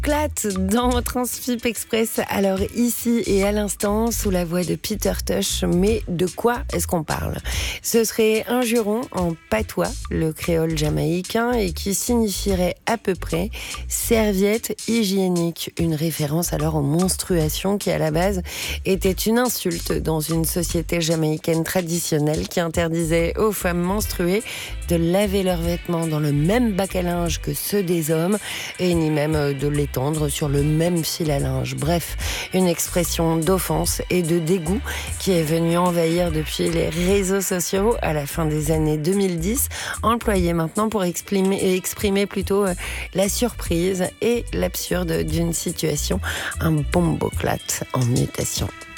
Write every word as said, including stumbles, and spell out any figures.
Clatte dans Transfip Express. Alors ici et à l'instant, sous la voix de Peter Tosh, mais de quoi est-ce qu'on parle ? Ce serait un juron en patois, le créole jamaïcain, et qui signifierait à peu près serviette hygiénique. Une référence alors aux menstruations qui à la base était une insulte dans une société jamaïcaine traditionnelle qui interdisait aux femmes menstruées de laver leurs vêtements dans le même bac à linge que ceux des hommes et ni même de les tendre sur le même fil à linge. Bref, une expression d'offense et de dégoût qui est venue envahir depuis les réseaux sociaux à la fin des années deux mille dix, employée maintenant pour exprimer, exprimer plutôt la surprise et l'absurde d'une situation, un bomboclate en mutation.